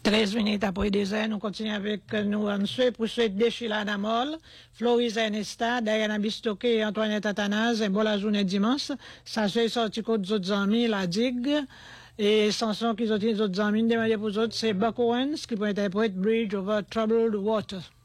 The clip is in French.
13 minutes après des heures, nous continuons avec nous en pour souhaiter Déchila Namol, Floris Ernesta, Diana Bistoké et Antoinette Athanase, et bon la journée dimanche. Ça se sorti contre les autres amis, la digue, et chanson qu'ils ont dit les autres amis, demandé pour les autres, c'est Buck Owens qui peut interpréter Bridge over Troubled Water.